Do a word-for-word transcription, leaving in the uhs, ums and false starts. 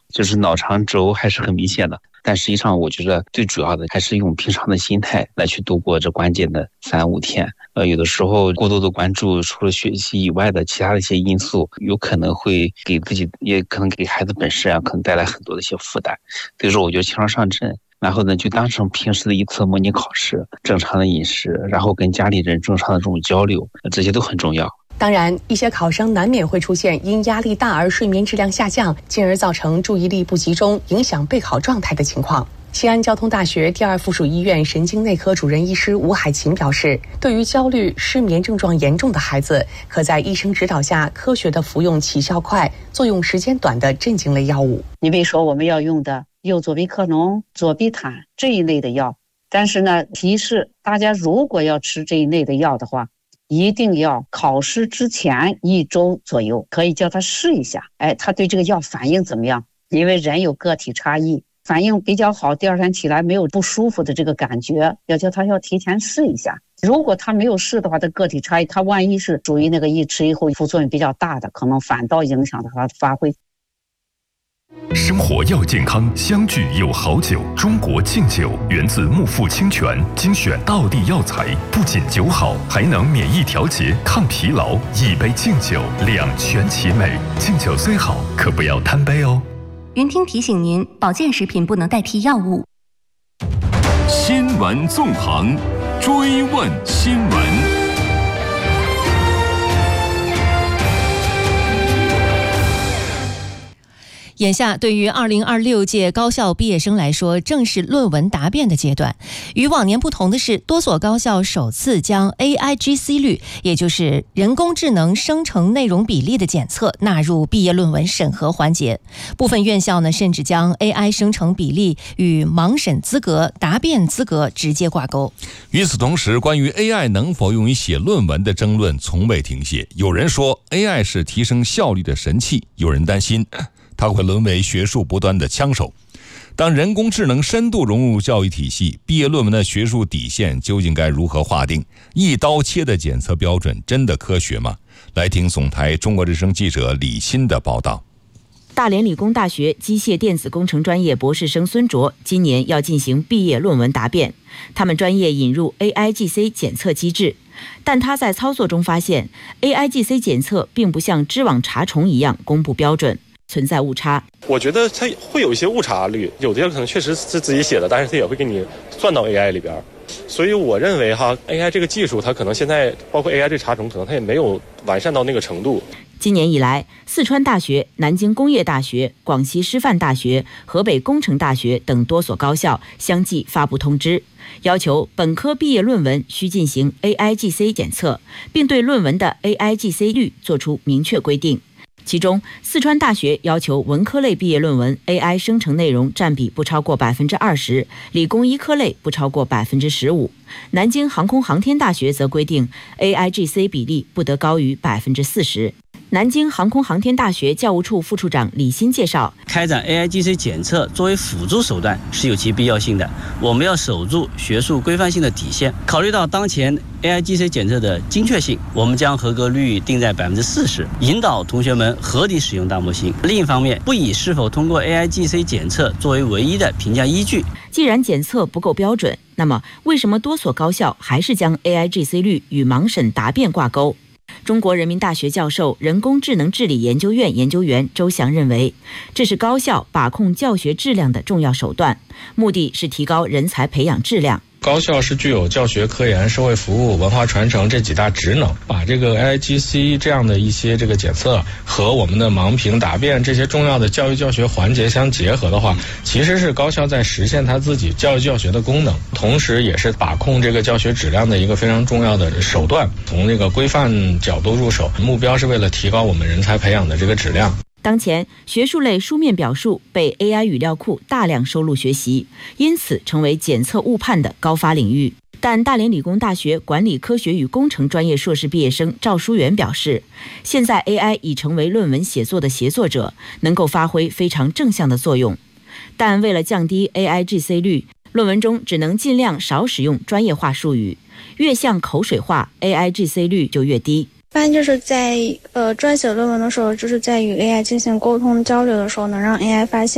就是脑肠轴还是很明显的。但实际上我觉得最主要的还是用平常的心态来去度过这关键的三五天。呃，有的时候过多的关注除了学习以外的其他的一些因素，有可能会给自己，也可能给孩子本身啊，可能带来很多的一些负担。所以说我觉得轻装上阵，然后呢就当成平时的一次模拟考试，正常的饮食，然后跟家里人正常的这种交流，这些都很重要。 当然，一些考生难免会出现因压力大而睡眠质量下降，进而造成注意力不集中，影响备考状态的情况。西安交通大学第二附属医院神经内科主任医师吴海琴表示，对于焦虑、失眠症状严重的孩子，可在医生指导下科学的服用起效快、作用时间短的镇静类药物。 你比如说我们要用的右左必克农、左必坦这一类的药，但是呢，提示大家如果要吃这一类的药的话，一定要考试之前一周左右，可以叫他试一下，哎，他对这个药反应怎么样？因为人有个体差异，反应比较好，第二天起来没有不舒服的这个感觉，要叫他要提前试一下。如果他没有试的话，他个体差异，他万一是属于那个一吃以后副作用比较大的，可能反倒影响到他的发挥。 生活要健康，相聚有好酒。中国敬酒源自木富清泉，精选道地药材，不仅酒好，还能免疫调节、抗疲劳。一杯敬酒，两全其美。敬酒虽好，可不要贪杯哦。 云听提醒您，保健食品不能代替药物。 新闻纵横，追问新闻。 眼下对于二零二六届高校毕业生来说，正是论文答辩的阶段。与往年不同的是，多所高校首次将 A I G C 率，也就是人工智能生成内容比例的检测纳入毕业论文审核环节。部分院校呢，甚至将 A I 生成比例与盲审资格、答辩资格直接挂钩。 与此同时，关于 A I 能否用于写论文的争论从未停歇。有人说 A I 是提升效率的神器，有人担心它会沦为学术不端的枪手。当人工智能深度融入教育体系，毕业论文的学术底线究竟该如何划定？一刀切的检测标准真的科学吗？来听总台中国之声记者李欣的报道。 大连理工大学机械电子工程专业博士生孙卓今年要进行毕业论文答辩，他们专业引入 A I G C 检测机制，但他在操作中发现 A I G C 检测并不像知网查重一样公布标准，存在误差。 我觉得它会有一些误差率，有的可能确实是自己写的，但是它也会给你算到 A I 里边。所以我认为哈 A I 这个技术它可能现在包括 A I 这查重，可能它也没有完善到那个程度。 今年以来，四川大学、南京工业大学、广西师范大学、河北工程大学等多所高校相继发布通知，要求本科毕业论文需进行 A I G C 检测，并对论文的 A I G C 率作出明确规定。其中，四川大学要求文科类毕业论文 A I 生成内容占比不超过百分之二十，理工医科类不超过百分之十五。南京航空航天大学则规定 A I G C 比例不得高于百分之四十。南京航空航天大学教务处副处长李欣介绍， 开展 A I G C 检测作为辅助手段是有其必要性的，我们要守住学术规范性的底线。考虑到当前 A I G C 检测的精确性，我们将合格率定在百分之四十，引导同学们合理使用大模型。另一方面，不以是否通过 A I G C 检测作为唯一的评价依据。 既然检测不够标准，那么为什么多所高校还是将 A I G C 率与盲审答辩挂钩？中国人民大学教授、人工智能治理研究院研究员周翔认为，这是高校把控教学质量的重要手段，目的是提高人才培养质量。 高校是具有教学、科研、社会服务、文化传承这几大职能，把这个 A I G C 这样的一些这个检测和我们的盲评答辩这些重要的教育教学环节相结合的话，其实是高校在实现它自己教育教学的功能，同时也是把控这个教学质量的一个非常重要的手段。从这个规范角度入手，目标是为了提高我们人才培养的这个质量。 当前，学术类书面表述被 A I 语料库大量收录学习，因此成为检测误判的高发领域。但大连理工大学管理科学与工程专业硕士毕业生赵书元表示，现在 A I 已成为论文写作的协作者，能够发挥非常正向的作用。但为了降低 A I G C 率，论文中只能尽量少使用专业化术语，越像口水话 ，A I G C 率就越低。 一般就是在呃撰写论文的时候，就是在与 A I 进行沟通交流的时候，能让 A I 发现